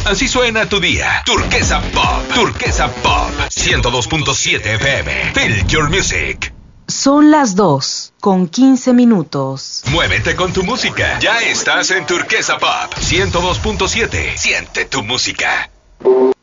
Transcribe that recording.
Así suena tu día. Turquesa Pop. Turquesa Pop. 102.7 FM. Feel your music. Son las 2:15. Muévete con tu música. Ya estás en Turquesa Pop 102.7. Siente tu música.